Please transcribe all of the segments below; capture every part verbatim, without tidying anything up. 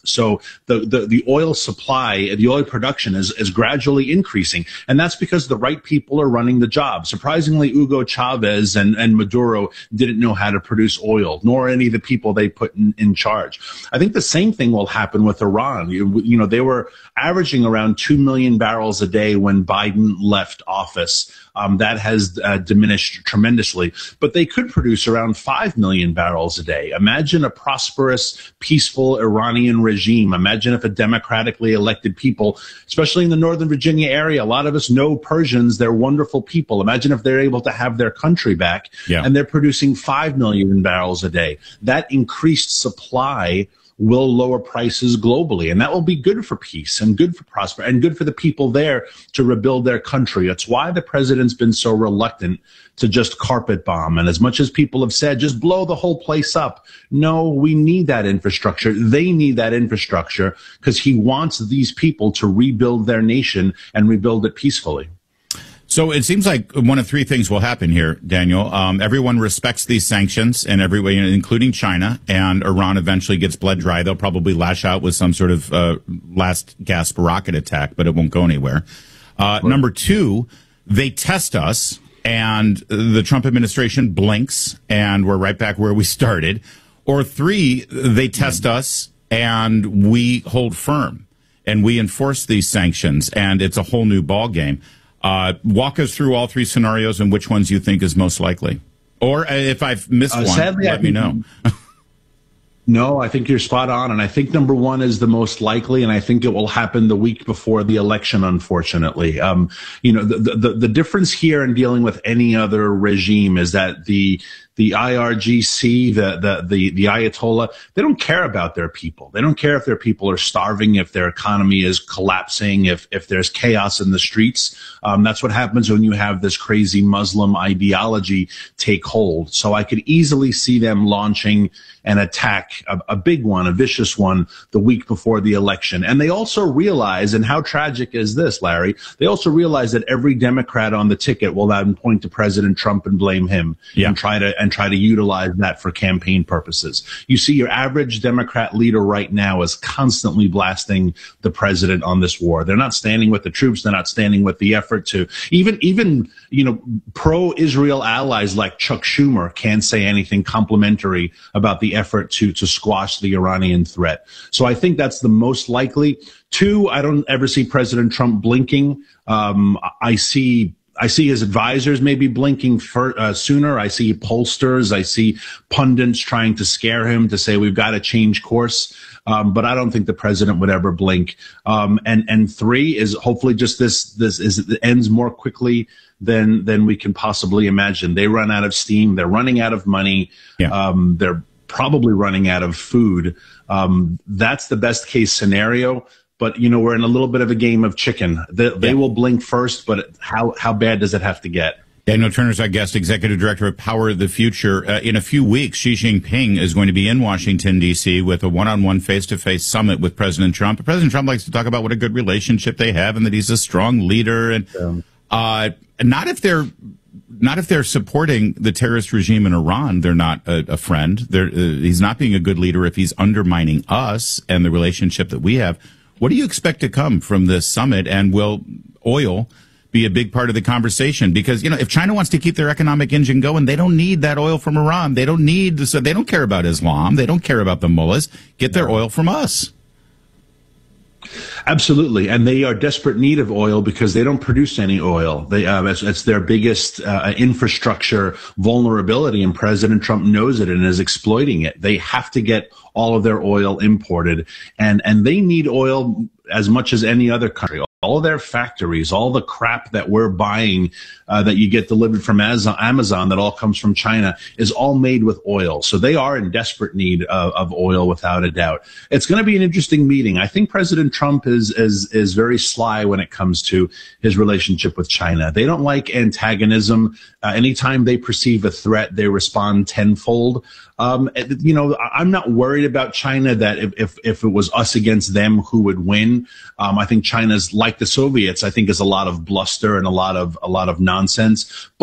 So the, the, the oil supply, the oil production is, is gradually increasing. And that's because the right people are running the job. Surprisingly, Hugo Chavez and, and Maduro didn't know how to produce oil, nor any of the people they put in, in charge. I think the same thing will happen with Iran. You, you know, they were averaging around two million barrels a day when Biden left office. Um, that has uh, diminished tremendously, but they could produce around five million barrels a day. Imagine a prosperous, peaceful Iranian regime. Imagine if a democratically elected people, especially in the Northern Virginia area, a lot of us know Persians, they're wonderful people. Imagine if they're able to have their country back, yeah, and they're producing five million barrels a day. That increased supply will lower prices globally, and that will be good for peace and good for prosperity and good for the people there to rebuild their country. It's why the president's been so reluctant to just carpet bomb. And as much as people have said, just blow the whole place up. No, we need that infrastructure. They need that infrastructure because he wants these people to rebuild their nation and rebuild it peacefully. So it seems like one of three things will happen here, Daniel. Um, everyone respects these sanctions, and every, including China, and Iran eventually gets bled dry. They'll probably lash out with some sort of uh, last gasp rocket attack, but it won't go anywhere. Uh, right. Number two, they test us, and the Trump administration blinks, and we're right back where we started. Or three, they test mm-hmm. us, and we hold firm, and we enforce these sanctions, and it's a whole new ball game. Uh, walk us through all three scenarios and which ones you think is most likely. Or uh, if I've missed uh, one, sadly, let me know. No, I think you're spot on. And I think number one is the most likely. And I think it will happen the week before the election, unfortunately. Um, you know, the, the, the difference here in dealing with any other regime is that the, the I R G C, the, the, the, the Ayatollah, they don't care about their people. They don't care if their people are starving, if their economy is collapsing, if, if there's chaos in the streets. Um, that's what happens when you have this crazy Muslim ideology take hold. So I could easily see them launching an attack, a, a big one, a vicious one, the week before the election. And they also realize, and how tragic is this, Larry? They also realize that every Democrat on the ticket will then point to President Trump and blame him, yeah, and try to and try to utilize that for campaign purposes. You see, your average Democrat leader right now is constantly blasting the president on this war. They're not standing with the troops. They're not standing with the effort to even even you know pro-Israel allies like Chuck Schumer can't say anything complimentary about the effort to to squash the Iranian threat. So I think that's the most likely. Two, I don't ever see President Trump blinking. Um, I see I see his advisors maybe blinking for, uh, sooner. I see pollsters. I see pundits trying to scare him to say we've got to change course. Um, but I don't think the president would ever blink. Um, and, and three is hopefully just this, this is, it ends more quickly than, than we can possibly imagine. They run out of steam. They're running out of money. Yeah. Um, they're probably running out of food. Um, that's the best case scenario. But, you know, we're in a little bit of a game of chicken. They, they yeah. will blink first, but how, how bad does it have to get? Daniel Turner's our guest, Executive Director of Power of the Future. Uh, in a few weeks, Xi Jinping is going to be in Washington, D C with a one-on-one face-to-face summit with President Trump. President Trump likes to talk about what a good relationship they have and that he's a strong leader. And um, uh, not if they're not if they're supporting the terrorist regime in Iran. They're not a, a friend. They're, uh, he's not being a good leader if he's undermining us and the relationship that we have. What do you expect to come from this summit, and will oil be a big part of the conversation? Because, you know, if China wants to keep their economic engine going, they don't need that oil from Iran. They don't need, so they don't care about Islam. They don't care about the mullahs. Get their oil from us. Absolutely. And they are desperate need of oil because they don't produce any oil. They, uh, it's, it's their biggest uh, infrastructure vulnerability, and President Trump knows it and is exploiting it. They have to get all of their oil imported, and, and they need oil as much as any other country. All their factories, all the crap that we're buying uh, that you get delivered from Amazon that all comes from China is all made with oil. So they are in desperate need of, of oil, without a doubt. It's going to be an interesting meeting. I think President Trump is, is, is very sly when it comes to his relationship with China. They don't like antagonism. Uh, anytime they perceive a threat, they respond tenfold. Um, you know, I'm not worried about China that if, if, if it was us against them, who would win. Um, I think China's like the Soviets, I think is a lot of bluster and a lot of, a lot of nonsense. But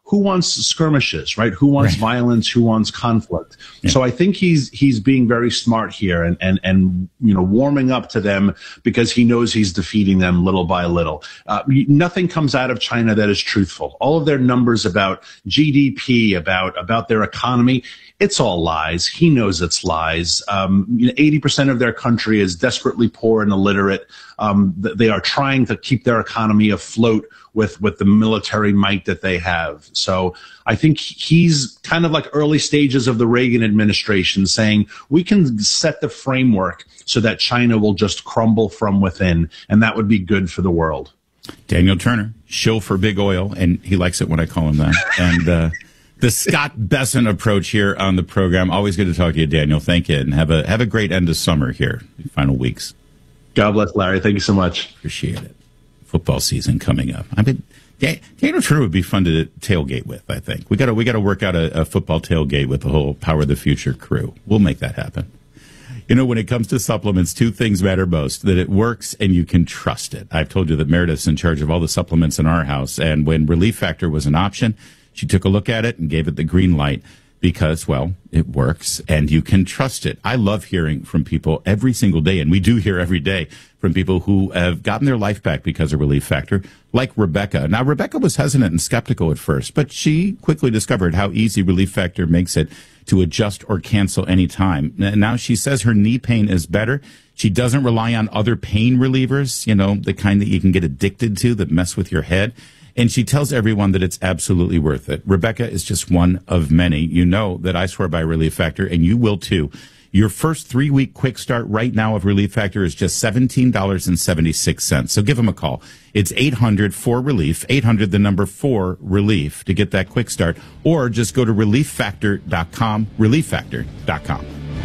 who wants skirmishes, right? Who wants right. violence? Who wants conflict? Yeah. So I think he's he's being very smart here and and and you know warming up to them because he knows he's defeating them little by little. Uh, nothing comes out of China that is truthful. All of their numbers about G D P, about about their economy, it's all lies. He knows it's lies. Um, you know, eighty percent of their country is desperately poor and illiterate. Um, they are trying to keep their economy afloat with, with the military might that they have. So I think he's kind of like early stages of the Reagan administration saying we can set the framework so that China will just crumble from within, and that would be good for the world. Daniel Turner, shill for big oil, and he likes it when I call him that. And uh, the Scott Besson approach here on the program. Always good to talk to you, Daniel. Thank you, and have a have a great end of summer here, final weeks. God bless, Larry. Thank you so much. Appreciate it. Football season coming up. I mean, Daniel Turner would be fun to tailgate with. I think we got to we got to work out a, a football tailgate with the whole Power of the Future crew. We'll make that happen. You know, when it comes to supplements, two things matter most: that it works and you can trust it. I've told you that Meredith's in charge of all the supplements in our house, and when Relief Factor was an option, she took a look at it and gave it the green light. Because, well, it works and you can trust it. I love hearing from people every single day, and we do hear every day from people who have gotten their life back because of Relief Factor, like Rebecca. Now, Rebecca was hesitant and skeptical at first, but she quickly discovered how easy Relief Factor makes it to adjust or cancel anytime. Now she says her knee pain is better. She doesn't rely on other pain relievers, you know, the kind that you can get addicted to that mess with your head. And she tells everyone that it's absolutely worth it. Rebecca is just one of many. You know that I swear by Relief Factor, and you will too. Your first three-week quick start right now of Relief Factor is just seventeen dollars and seventy-six cents. So give them a call. It's eight hundred four relief, eight hundred the number four relief to get that quick start. Or just go to relief factor dot com, relief factor dot com.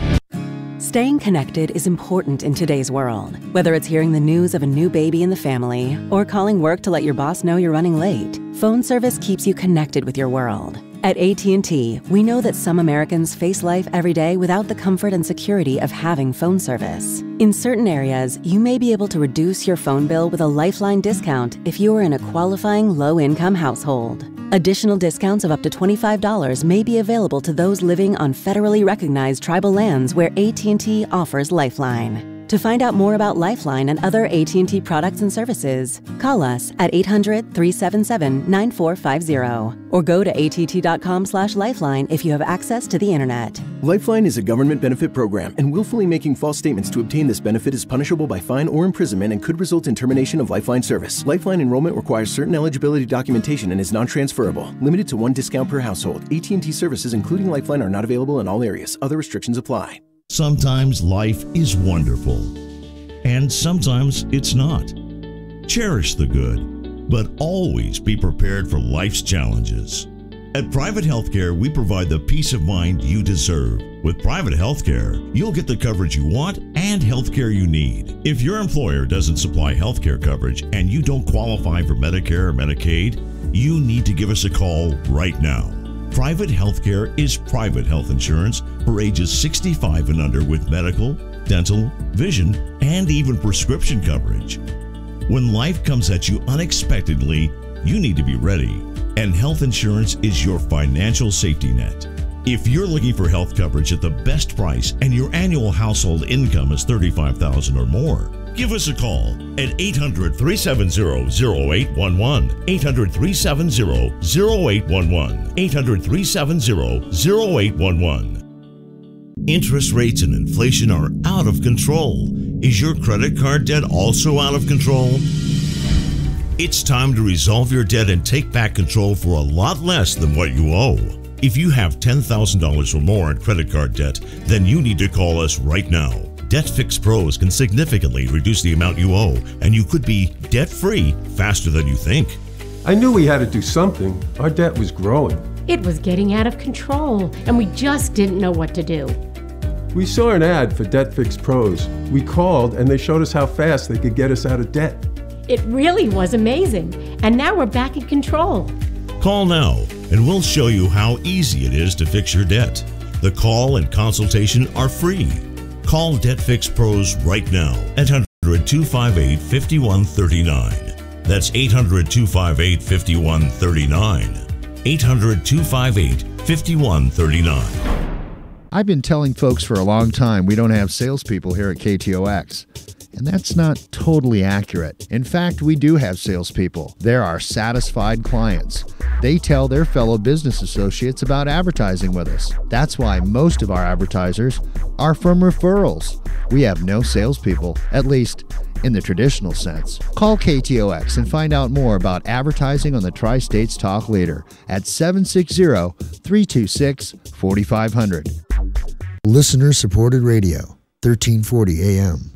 Staying connected is important in today's world. Whether it's hearing the news of a new baby in the family or calling work to let your boss know you're running late, phone service keeps you connected with your world. At A T and T, we know that some Americans face life every day without the comfort and security of having phone service. In certain areas, you may be able to reduce your phone bill with a Lifeline discount if you are in a qualifying low-income household. Additional discounts of up to twenty-five dollars may be available to those living on federally recognized tribal lands where A T and T offers Lifeline. To find out more about Lifeline and other A T and T products and services, call us at eight hundred, three seven seven, nine four five zero or go to A T T dot com slash lifeline if you have access to the internet. Lifeline is a government benefit program, and willfully making false statements to obtain this benefit is punishable by fine or imprisonment and could result in termination of Lifeline service. Lifeline enrollment requires certain eligibility documentation and is non-transferable. Limited to one discount per household. A T and T services, including Lifeline, are not available in all areas. Other restrictions apply. Sometimes life is wonderful, and sometimes it's not. Cherish the good, but always be prepared for life's challenges. At Private Healthcare, we provide the peace of mind you deserve. With Private Healthcare, you'll get the coverage you want and healthcare you need. If your employer doesn't supply healthcare coverage and you don't qualify for Medicare or Medicaid, you need to give us a call right now. Private Healthcare is private health insurance for ages sixty-five and under with medical, dental, vision, and even prescription coverage. When life comes at you unexpectedly, you need to be ready, and health insurance is your financial safety net. If you're looking for health coverage at the best price and your annual household income is thirty-five thousand dollars or more, give us a call at eight hundred, three seven zero, zero eight one one, eight hundred, three seven zero, zero eight one one, eight hundred, three seven zero, zero eight one one. Interest rates and inflation are out of control. Is your credit card debt also out of control? It's time to resolve your debt and take back control for a lot less than what you owe. If you have ten thousand dollars or more in credit card debt, then you need to call us right now. DebtFix Pros can significantly reduce the amount you owe, and you could be debt-free faster than you think. I knew we had to do something. Our debt was growing. It was getting out of control, and we just didn't know what to do. We saw an ad for DebtFix Pros. We called, and they showed us how fast they could get us out of debt. It really was amazing, and now we're back in control. Call now, and we'll show you how easy it is to fix your debt. The call and consultation are free. Call DebtFix Pros right now at eight hundred, two five eight, five one three nine. That's eight hundred, two five eight, five one three nine. eight hundred, two five eight, five one three nine. I've been telling folks for a long time we don't have salespeople here at K T O X. And that's not totally accurate. In fact, we do have salespeople. They're our satisfied clients. They tell their fellow business associates about advertising with us. That's why most of our advertisers are from referrals. We have no salespeople, at least in the traditional sense. Call K T O X and find out more about advertising on the Tri-States Talk Leader at seven six zero, three two six, four five zero zero. Listener-supported radio, thirteen forty A M.